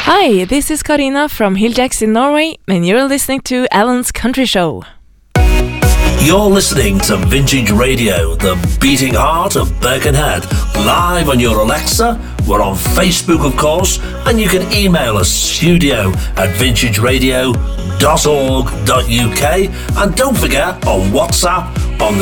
Hi, this is Karina from Hilljacks in Norway, and you're listening to Alan's Country Show. You're listening to Vintage Radio, the beating heart of Birkenhead, live on your Alexa. We're on Facebook, of course, and you can email us studio@vintageradio.org.uk, and don't forget on WhatsApp on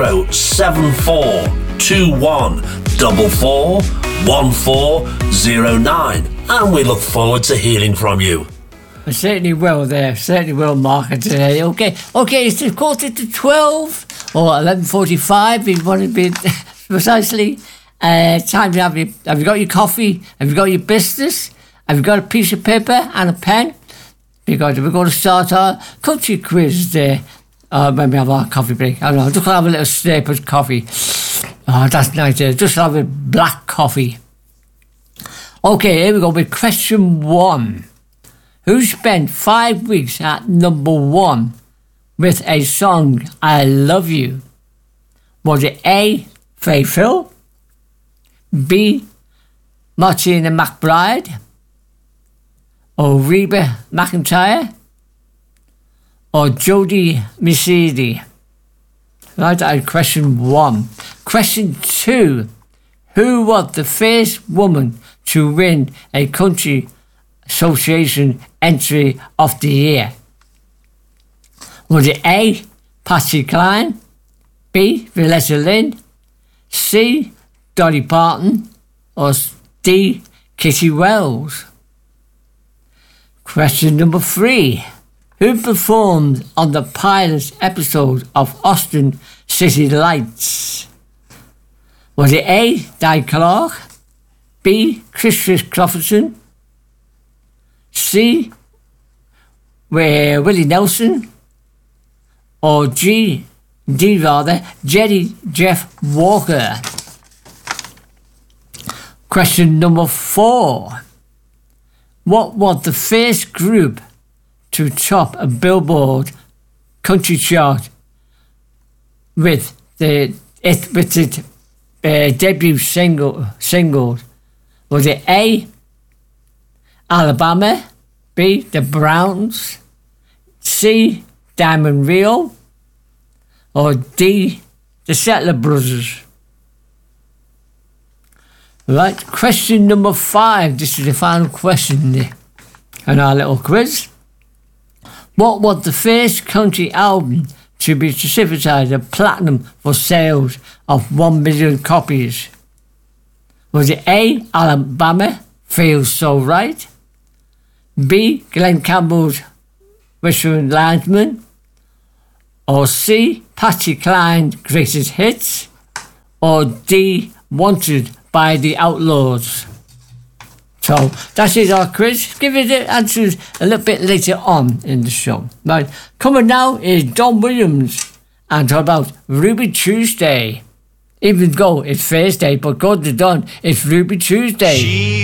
07441441409, and we look forward to hearing from you. I certainly will there, certainly will, Mark, today. Okay, it's 11:45 or 11:45, if you want to be precisely. Time to have you got your coffee? Have you got your business? Have you got a piece of paper and a pen? We're going to start our country quiz there. When we have our coffee break. I don't know, I'm just going to have a little sip of coffee. Oh, that's nice. Just have a black coffee. Okay, here we go with question 1. Who spent 5 weeks at number 1 with a song, I Love You? Was it A, Faith Hill, B, Martina McBride, or Reba McEntire, or Jodie Mercedi? Right, that is question 1. Question 2. Who was the first woman to win a country association entry of the year? Was it A, Patsy Cline, B, Valletta Lynn, C, Dolly Parton, or D, Kitty Wells? Question number 3. Who performed on the pilot episode of Austin City Lights? Was it A, Di Clark, B, Chris Christopherson, C, Willie Nelson, or D, Jerry Jeff Walker? Question number 4. What was the first group to top a Billboard country chart with its debut single? Was it A, Alabama, B, the Browns, C, Diamond Rio, or D, the Settler Brothers? Right, question number 5. This is the final question in our little quiz. What was the first country album to be certified platinum for sales of 1 million copies? Was it A, Alabama, Feels So Right, B, Glenn Campbell's Western Lineman, or C, Patsy Cline's Greatest Hits, or D, Wanted by the Outlaws? So that is our quiz. Give it the answers a little bit later on in the show. Right, coming now is Don Williams and talk about Ruby Tuesday. Even though it's Thursday, but God to Don, it's Ruby Tuesday.